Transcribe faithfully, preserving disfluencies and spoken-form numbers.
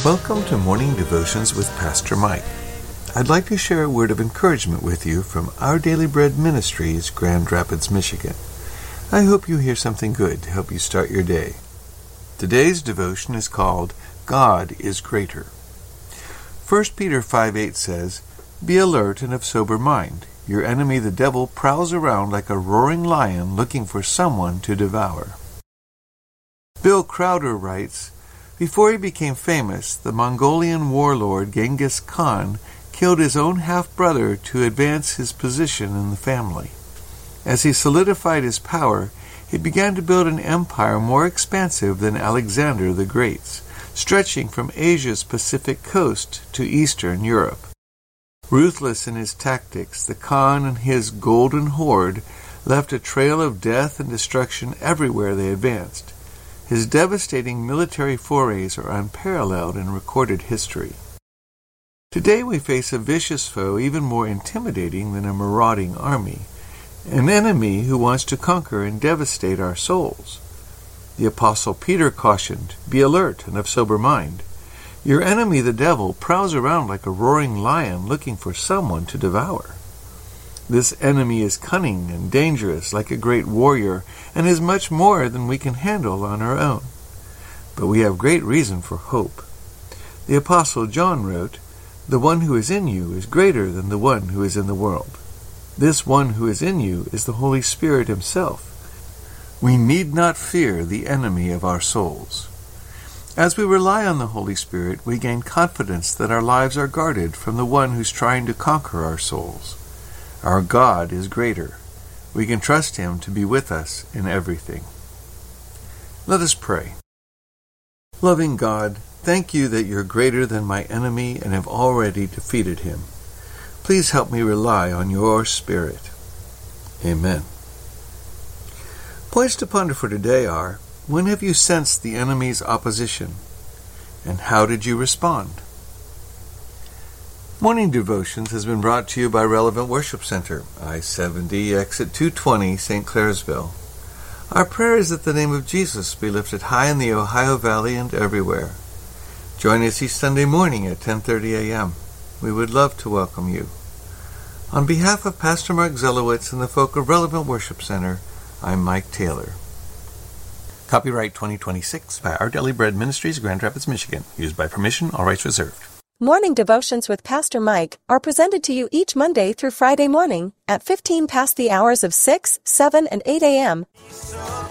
Welcome to Morning Devotions with Pastor Mike. I'd like to share a word of encouragement with you from Our Daily Bread Ministries, Grand Rapids, Michigan. I hope you hear something good to help you start your day. Today's devotion is called God is Greater. First Peter five eight says, "Be alert and of sober mind. Your enemy the devil prowls around like a roaring lion looking for someone to devour." Bill Crowder writes, "Before he became famous, the Mongolian warlord Genghis Khan killed his own half-brother to advance his position in the family. As he solidified his power, he began to build an empire more expansive than Alexander the Great's, stretching from Asia's Pacific coast to Eastern Europe. Ruthless in his tactics, the Khan and his golden horde left a trail of death and destruction everywhere they advanced. His devastating military forays are unparalleled in recorded history. Today we face a vicious foe even more intimidating than a marauding army, an enemy who wants to conquer and devastate our souls. The Apostle Peter cautioned, "Be alert and of sober mind. Your enemy the devil prowls around like a roaring lion looking for someone to devour." This enemy is cunning and dangerous like a great warrior and is much more than we can handle on our own. But we have great reason for hope. The Apostle John wrote, "The one who is in you is greater than the one who is in the world." This one who is in you is the Holy Spirit himself. We need not fear the enemy of our souls. As we rely on the Holy Spirit, we gain confidence that our lives are guarded from the one who's trying to conquer our souls. Our God is greater. We can trust him to be with us in everything. Let us pray. Loving God, thank you that you're greater than my enemy and have already defeated him. Please help me rely on your Spirit. Amen. Points to ponder for today are, when have you sensed the enemy's opposition? And how did you respond? Morning Devotions has been brought to you by Relevant Worship Center, I seventy, exit two twenty, Saint Clairsville. Our prayer is that the name of Jesus be lifted high in the Ohio Valley and everywhere. Join us each Sunday morning at ten thirty a.m. We would love to welcome you. On behalf of Pastor Mark Zelowitz and the folk of Relevant Worship Center, I'm Mike Taylor. Copyright twenty twenty-six by Our Daily Bread Ministries, Grand Rapids, Michigan. Used by permission, all rights reserved. Morning Devotions with Pastor Mike are presented to you each Monday through Friday morning at fifteen past the hours of six, seven, and eight a.m.